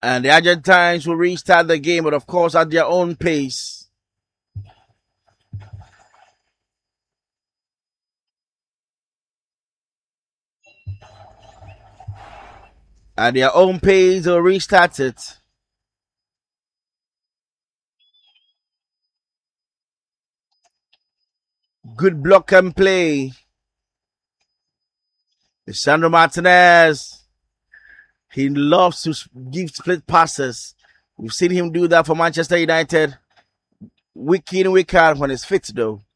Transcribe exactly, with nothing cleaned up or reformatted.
And the Argentines will restart the game, but of course at their own pace. At their own pace, they'll restart it. Good block and play. Lisandro Martinez. He loves to give split passes. We've seen him do that for Manchester United week in, week out when he's fit, though.